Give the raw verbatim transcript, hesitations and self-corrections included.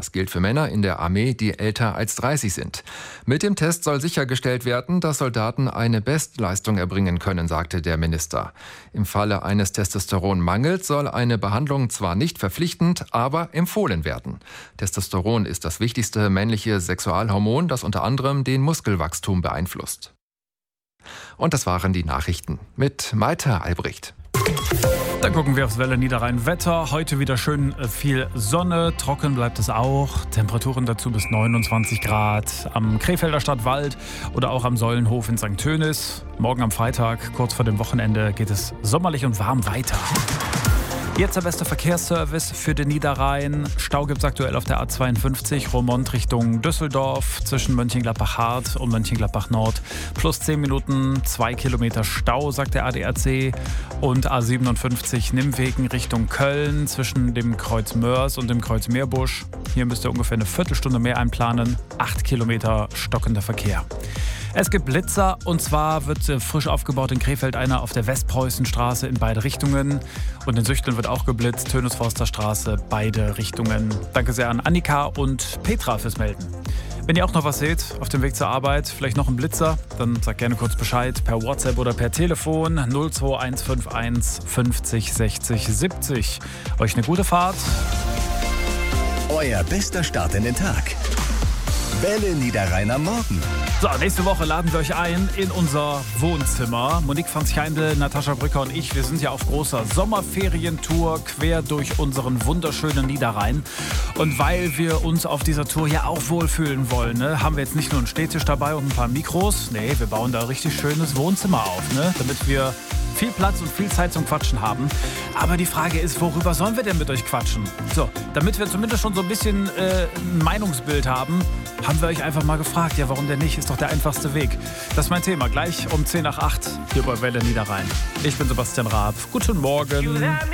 Das gilt für Männer in der Armee, die älter als dreißig sind. Mit dem Test soll sichergestellt werden, dass Soldaten eine Bestleistung erbringen können, sagte der Minister. Im Falle eines Testosteronmangels soll eine Behandlung zwar nicht verpflichtend, aber empfohlen werden. Testosteron ist das wichtigste männliche Sexualhormon, das unter anderem den Muskelwachstum beeinflusst. Und das waren die Nachrichten mit Malte Albrecht. Dann gucken wir aufs Welle Niederrhein Wetter. Heute wieder schön viel Sonne, trocken bleibt es auch. Temperaturen dazu bis neunundzwanzig Grad am Krefelder Stadtwald oder auch am Säulenhof in Sankt Tönis. Morgen am Freitag, kurz vor dem Wochenende, geht es sommerlich und warm weiter. Jetzt der beste Verkehrsservice für den Niederrhein. Stau gibt es aktuell auf der A zweiundfünfzig Roermond Richtung Düsseldorf zwischen Mönchengladbach-Hart und Mönchengladbach-Nord. Plus zehn Minuten, zwei Kilometer Stau, sagt der A D A C. Und A siebenundfünfzig Nimwegen Richtung Köln zwischen dem Kreuz Mörs und dem Kreuz Meerbusch. Hier müsst ihr ungefähr eine Viertelstunde mehr einplanen. Acht Kilometer stockender Verkehr. Es gibt Blitzer und zwar wird frisch aufgebaut in Krefeld einer auf der Westpreußenstraße in beide Richtungen. Und in Süchteln wird auch geblitzt, Tönisforster Straße, beide Richtungen. Danke sehr an Annika und Petra fürs Melden. Wenn ihr auch noch was seht auf dem Weg zur Arbeit, vielleicht noch ein Blitzer, dann sagt gerne kurz Bescheid per WhatsApp oder per Telefon null zwei eins fünf eins fünfzig sechzig siebzig. Euch eine gute Fahrt. Euer bester Start in den Tag. Welle Niederrhein am Morgen. So, nächste Woche laden wir euch ein in unser Wohnzimmer. Monique Franz-Heindl, Natascha Brücker und ich, wir sind ja auf großer Sommerferientour quer durch unseren wunderschönen Niederrhein. Und weil wir uns auf dieser Tour ja auch wohlfühlen wollen, ne, haben wir jetzt nicht nur einen Stehtisch dabei und ein paar Mikros. Nee, wir bauen da ein richtig schönes Wohnzimmer auf, ne, damit wir viel Platz und viel Zeit zum Quatschen haben. Aber die Frage ist, worüber sollen wir denn mit euch quatschen? So, damit wir zumindest schon so ein bisschen äh, ein Meinungsbild haben, haben wir euch einfach mal gefragt. Ja, warum denn nicht? Ist doch der einfachste Weg. Das ist mein Thema. Gleich um zehn nach acht hier bei Welle Niederrhein. Ich bin Sebastian Raab. Guten Morgen.